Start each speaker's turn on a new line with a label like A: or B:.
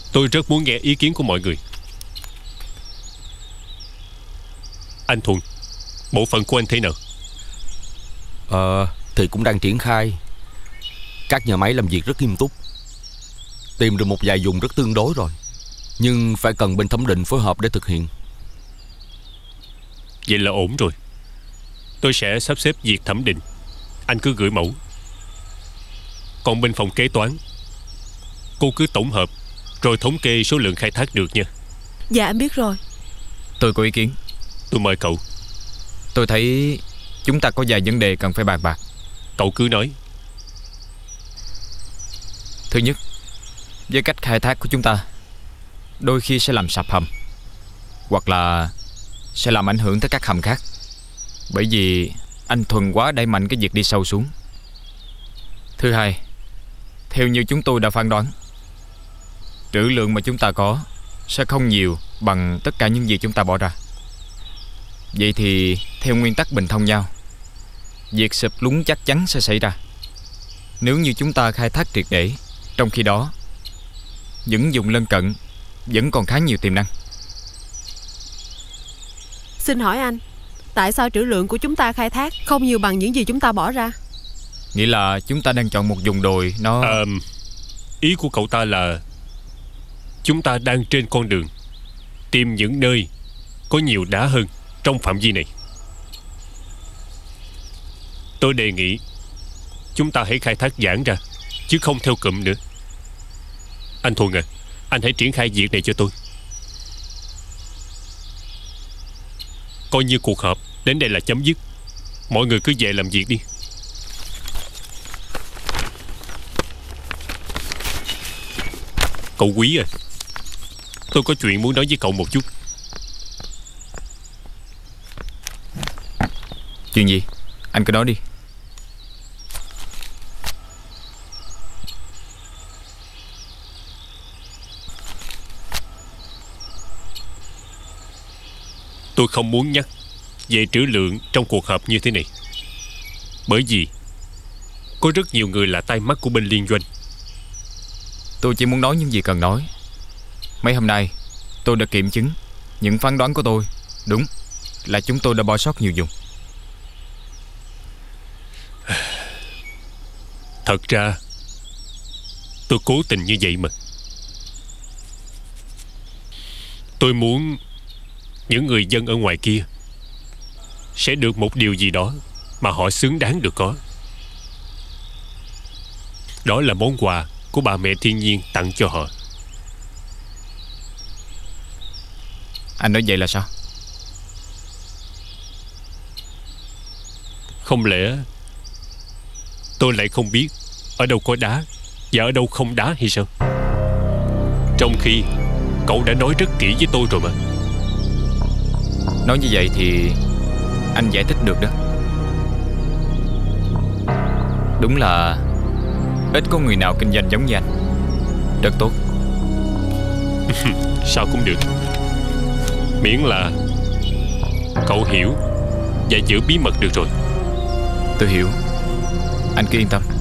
A: Tôi rất muốn nghe ý kiến của mọi người. Anh Thuận, bộ phận của anh thế nào?
B: Thì cũng đang triển khai. Các nhà máy làm việc rất nghiêm túc. Tìm được một vài vùng rất tương đối rồi, nhưng phải cần bên thẩm định phối hợp để thực hiện.
A: Vậy là ổn rồi. Tôi sẽ sắp xếp việc thẩm định. Anh cứ gửi mẫu. Còn bên phòng kế toán, cô cứ tổng hợp rồi thống kê số lượng khai thác được nha.
C: Dạ em biết rồi.
D: Tôi có ý kiến.
A: Tôi mời cậu.
D: Tôi thấy chúng ta có vài vấn đề cần phải bàn bạc.
A: Cậu cứ nói.
D: Thứ nhất, với cách khai thác của chúng ta đôi khi sẽ làm sập hầm, hoặc là sẽ làm ảnh hưởng tới các hầm khác, bởi vì anh Thuần quá đẩy mạnh cái việc đi sâu xuống. Thứ hai, theo như chúng tôi đã phán đoán, trữ lượng mà chúng ta có sẽ không nhiều bằng tất cả những gì chúng ta bỏ ra. Vậy thì theo nguyên tắc bình thông nhau, việc sụp lún chắc chắn sẽ xảy ra nếu như chúng ta khai thác triệt để. Trong khi đó, những vùng lân cận vẫn còn khá nhiều tiềm năng.
C: Xin hỏi anh, tại sao trữ lượng của chúng ta khai thác không nhiều bằng những gì chúng ta bỏ ra?
D: Nghĩa là chúng ta đang chọn một vùng đồi nó...
A: Ý của cậu ta là chúng ta đang trên con đường tìm những nơi có nhiều đá hơn trong phạm vi này. Tôi đề nghị chúng ta hãy khai thác giãn ra, chứ không theo cụm nữa. Anh Thuận à, anh hãy triển khai việc này cho tôi. Coi như cuộc họp đến đây là chấm dứt. Mọi người cứ về làm việc đi. Cậu Quý à, tôi có chuyện muốn nói với cậu một chút.
D: Chuyện gì? Anh cứ nói đi.
A: Tôi không muốn nhắc về trữ lượng trong cuộc họp như thế này, bởi vì có rất nhiều người là tai mắt của bên liên doanh.
D: Tôi chỉ muốn nói những gì cần nói. Mấy hôm nay tôi đã kiểm chứng những phán đoán của tôi. Đúng là chúng tôi đã bỏ sót nhiều vùng.
A: Thật ra tôi cố tình như vậy mà. Tôi muốn những người dân ở ngoài kia sẽ được một điều gì đó mà họ xứng đáng được có. Đó là món quà của bà mẹ thiên nhiên tặng cho họ.
D: Anh nói vậy là sao?
A: Không lẽ tôi lại không biết ở đâu có đá và ở đâu không đá hay sao? Trong khi cậu đã nói rất kỹ với tôi rồi mà.
D: Nói như vậy thì anh giải thích được đó. Đúng là ít có người nào kinh doanh giống như anh. Rất tốt.
A: Sao cũng được, miễn là cậu hiểu và giữ bí mật được rồi.
D: Tôi hiểu. Anh cứ yên tâm.